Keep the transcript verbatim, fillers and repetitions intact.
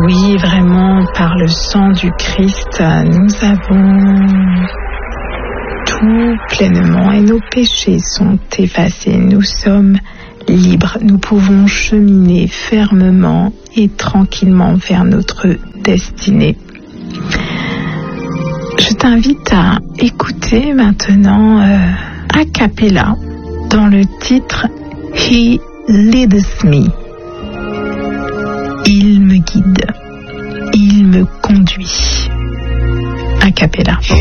Oui, vraiment, par le sang du Christ, nous avons tout pleinement et nos péchés sont effacés. Nous sommes libres. Nous pouvons cheminer fermement et tranquillement vers notre destinée. Je t'invite à écouter maintenant euh, a cappella dans le titre He leads me. Il me guide, il me conduit. A cappella. He